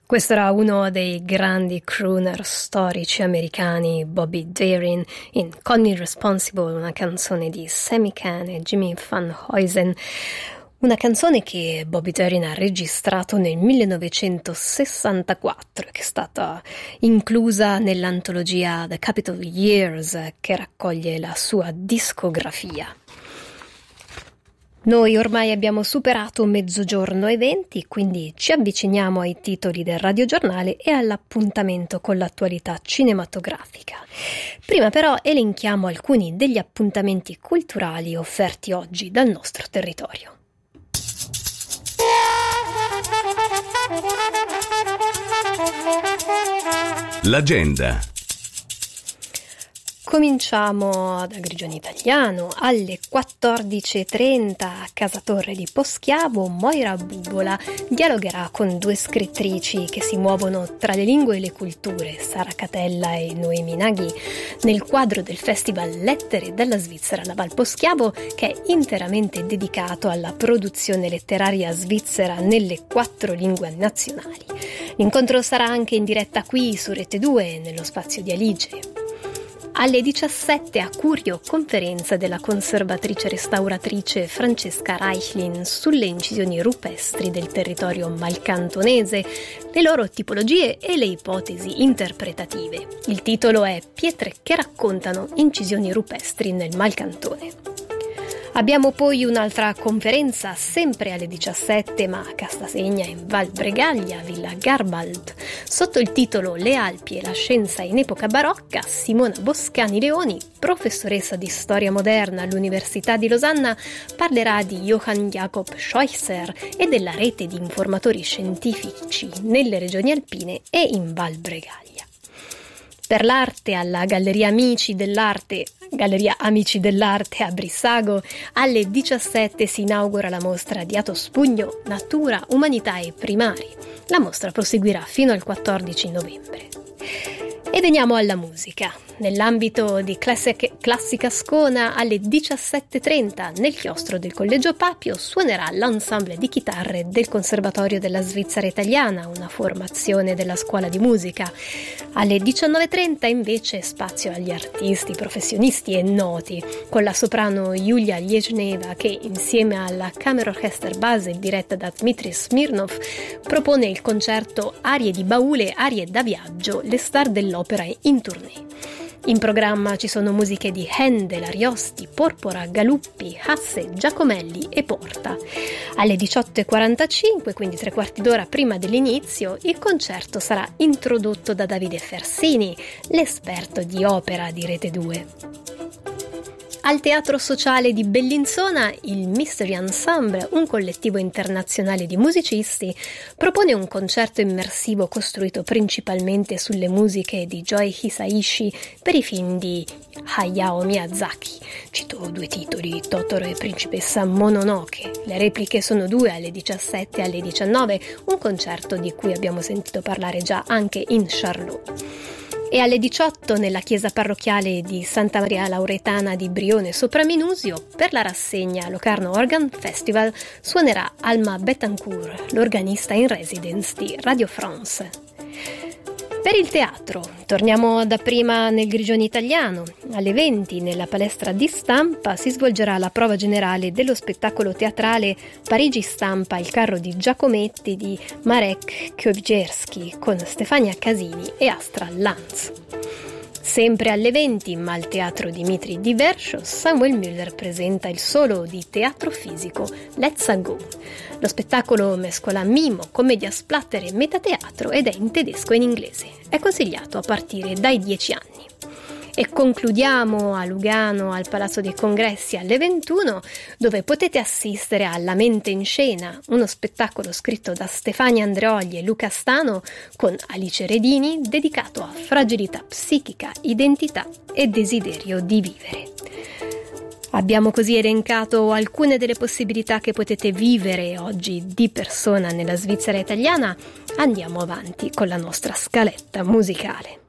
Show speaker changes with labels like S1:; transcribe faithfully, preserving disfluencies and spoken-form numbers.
S1: Questo era uno dei grandi crooner storici americani, Bobby Darin, in Connie Responsible, una canzone di Sammy Cahn e Jimmy Van Heusen. Una canzone che Bobby Darin ha registrato nel millenovecentosessantaquattro, che è stata inclusa nell'antologia The Capitol Years, che raccoglie la sua discografia. Noi ormai abbiamo superato mezzogiorno e venti, quindi ci avviciniamo ai titoli del radiogiornale e all'appuntamento con l'attualità cinematografica. Prima però elenchiamo alcuni degli appuntamenti culturali offerti oggi dal nostro territorio.
S2: L'agenda.
S1: Cominciamo da Grigioni Italiano. Alle quattordici e trenta a Casa Torre di Poschiavo, Moira Bubola dialogherà con due scrittrici che si muovono tra le lingue e le culture, Sara Catella e Noemi Naghi, nel quadro del Festival Lettere della Svizzera alla Val Poschiavo, che è interamente dedicato alla produzione letteraria svizzera nelle quattro lingue nazionali. L'incontro sarà anche in diretta qui su Rete due, nello spazio di Alige. Alle diciassette a Curio, conferenza della conservatrice restauratrice Francesca Reichlin sulle incisioni rupestri del territorio malcantonese, le loro tipologie e le ipotesi interpretative. Il titolo è Pietre che raccontano incisioni rupestri nel Malcantone. Abbiamo poi un'altra conferenza, sempre alle diciassette, ma a Castasegna in Val Bregaglia, Villa Garbald. Sotto il titolo Le Alpi e la scienza in epoca barocca, Simona Boscani Leoni, professoressa di storia moderna all'Università di Losanna, parlerà di Johann Jakob Scheuchzer e della rete di informatori scientifici nelle regioni alpine e in Val Bregaglia. Per l'arte alla Galleria Amici dell'Arte, Galleria Amici dell'Arte a Brissago, alle diciassette si inaugura la mostra di Atos Pugno, Natura, Umanità e Primari. La mostra proseguirà fino al quattordici novembre. E veniamo alla musica. Nell'ambito di Classic, Classica Ascona, alle diciassette e trenta nel chiostro del Collegio Papio suonerà l'ensemble di chitarre del Conservatorio della Svizzera Italiana, una formazione della scuola di musica. Alle diciannove e trenta invece spazio agli artisti, professionisti e noti, con la soprano Yulia Lezhneva che insieme alla Kammerorchester Basel diretta da Dmitry Smirnov propone il concerto Arie di baule, arie da viaggio, le star dell'opera in tournée. In programma ci sono musiche di Händel, Ariosti, Porpora, Galuppi, Hasse, Giacomelli e Porta. Alle diciotto e quarantacinque, quindi tre quarti d'ora prima dell'inizio, il concerto sarà introdotto da Davide Fersini, l'esperto di opera di Rete due. Al Teatro Sociale di Bellinzona, il Mystery Ensemble, un collettivo internazionale di musicisti, propone un concerto immersivo costruito principalmente sulle musiche di Joe Hisaishi per i film di Hayao Miyazaki. Cito due titoli, Totoro e Principessa Mononoke. Le repliche sono due, alle diciassette e alle diciannove, un concerto di cui abbiamo sentito parlare già anche in Charlot. E alle diciotto nella chiesa parrocchiale di Santa Maria Lauretana di Brione sopra Minusio, per la rassegna Locarno Organ Festival, suonerà Alma Betancourt, l'organista in residence di Radio France. Per il teatro, torniamo dapprima nel Grigioni Italiano. Alle venti nella palestra di Stampa si svolgerà la prova generale dello spettacolo teatrale Parigi Stampa, il carro di Giacometti di Marek Kowierski con Stefania Casini e Astra Lanz. Sempre alle venti, ma al Teatro Dimitri di Verso, Samuel Müller presenta il solo di teatro fisico Let's Go. Lo spettacolo mescola mimo, commedia splatter e metateatro ed è in tedesco e in inglese. È consigliato a partire dai dieci anni. E concludiamo a Lugano al Palazzo dei Congressi alle ventuno, dove potete assistere alla Mente in Scena, uno spettacolo scritto da Stefania Andreoli e Luca Stano con Alice Redini, dedicato a fragilità psichica, identità e desiderio di vivere. Abbiamo così elencato alcune delle possibilità che potete vivere oggi di persona nella Svizzera italiana. Andiamo avanti con la nostra scaletta musicale.